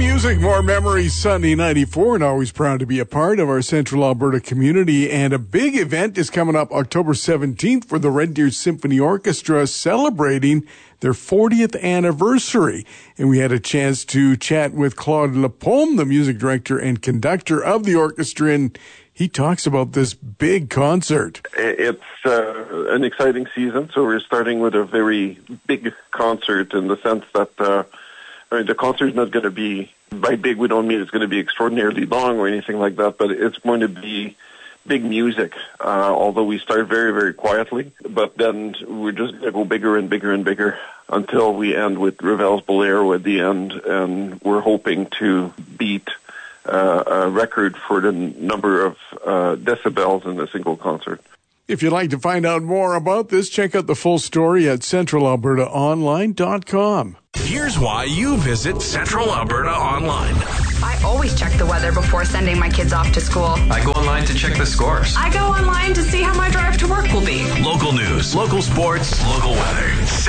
music, more memories. Sunday 94, and always proud to be a part of our Central Alberta community. And a big event is coming up October 17th for the Red Deer Symphony Orchestra, celebrating their 40th anniversary. And we had a chance to chat with Claude Lepome, the music director and conductor of the orchestra, and he talks about this big concert. It's an exciting season, so we're starting with a very big concert in the sense that the concert's not going to be, by big we don't mean it's going to be extraordinarily long or anything like that, but it's going to be big music, although we start very, very quietly, but then we're just going to go bigger and bigger and bigger until we end with Ravel's Bolero at the end, and we're hoping to beat a record for the number of decibels in a single concert. If you'd like to find out more about this, check out the full story at centralalbertaonline.com. Here's why you visit Central Alberta Online. I always check the weather before sending my kids off to school. I go online to check the scores. I go online to see how my drive to work will be. Local news, local sports, local weather.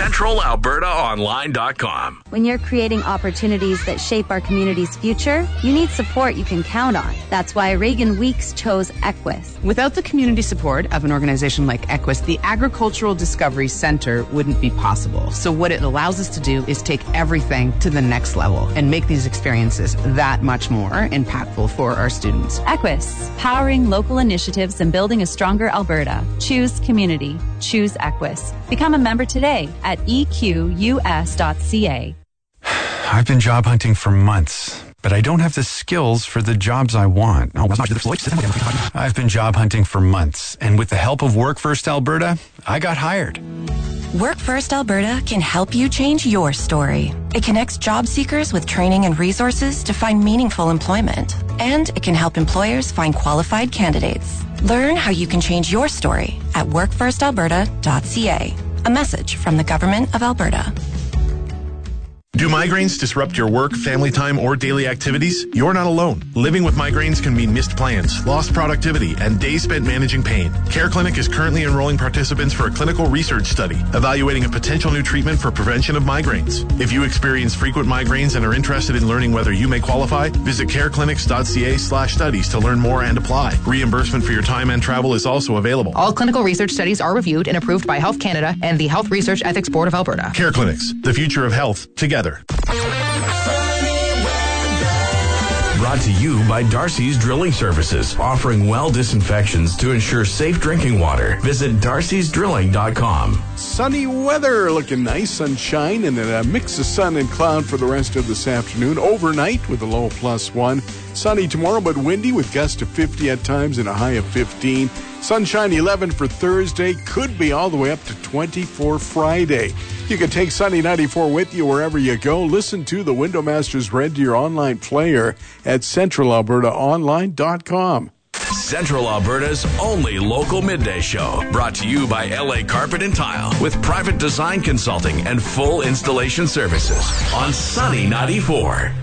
CentralAlbertaOnline.com. When you're creating opportunities that shape our community's future, you need support you can count on. That's why Reagan Weeks chose Equus. Without the community support of an organization like Equus, the Agricultural Discovery Center wouldn't be possible. So what it allows us to do is take everything to the next level and make these experiences that much more impactful for our students. Equus, powering local initiatives and building a stronger Alberta. Choose community. Choose Equus. Become a member today at equs.ca. I've been job hunting for months, but I don't have the skills for the jobs I want. I've been job hunting for months, and with the help of Work First Alberta, I got hired. Work First Alberta can help you change your story. It connects job seekers with training and resources to find meaningful employment. And it can help employers find qualified candidates. Learn how you can change your story at workfirstalberta.ca. A message from the Government of Alberta. Do migraines disrupt your work, family time, or daily activities? You're not alone. Living with migraines can mean missed plans, lost productivity, and days spent managing pain. Care Clinic is currently enrolling participants for a clinical research study evaluating a potential new treatment for prevention of migraines. If you experience frequent migraines and are interested in learning whether you may qualify, visit careclinics.ca/studies to learn more and apply. Reimbursement for your time and travel is also available. All clinical research studies are reviewed and approved by Health Canada and the Health Research Ethics Board of Alberta. Care Clinics, the future of health, together. Brought to you by Darcy's Drilling Services, offering well disinfections to ensure safe drinking water. Visit darcysdrilling.com. Sunny weather, looking nice, sunshine, and then a mix of sun and cloud for the rest of this afternoon. Overnight with a low +1. Sunny tomorrow, but windy with gusts to 50 at times and a high of 15. Sunshine 11 for Thursday, could be all the way up to 20 for Friday. You can take Sunny 94 with you wherever you go. Listen to the Window Masters Red Deer online player at centralalbertaonline.com. Central Alberta's only local midday show, brought to you by LA Carpet and Tile, with private design consulting and full installation services on Sunny 94.